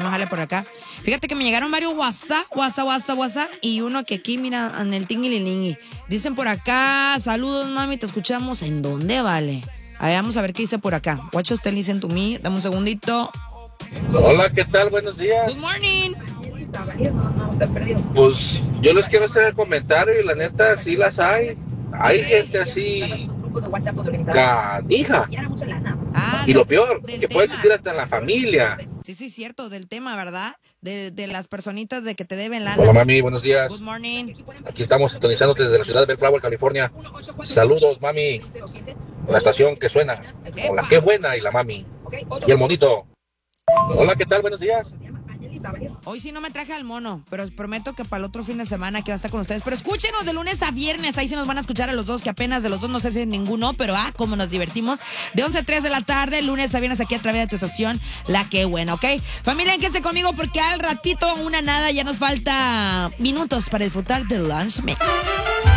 no jale por acá. Fíjate que me llegaron varios WhatsApp, y uno que aquí, mira, en el tinguililingui. Dicen por acá, saludos, mami, te escuchamos. ¿En dónde, vale? A ver, vamos a ver qué dice por acá. Watch us listen to me. Dame un segundito. Hola, ¿qué tal? Buenos días. Good morning. Pues yo les quiero hacer el comentario y la neta sí las hay. Hay gente así canija. Y lo peor, que puede existir hasta en la familia. Sí, cierto, del tema, ¿verdad? De las personitas de que te deben lana. Hola, mami, buenos días. Good morning. Aquí estamos sintonizando desde la ciudad de Bellflower, California. Saludos, mami. La estación que suena. Hola, qué buena y la mami. Y el monito. Hola, ¿qué tal? Buenos días. Hoy sí no me traje al mono, pero os prometo que para el otro fin de semana que va a estar con ustedes. Pero escúchenos de lunes a viernes, ahí sí nos van a escuchar a los dos, que apenas de los dos no sé si ninguno, pero cómo nos divertimos. De 11 a 3 de la tarde, lunes a viernes aquí a través de tu estación, La Que Buena, ¿ok? Familia, quédense conmigo porque al ratito, una nada, ya nos falta minutos para disfrutar del Lunch Mix.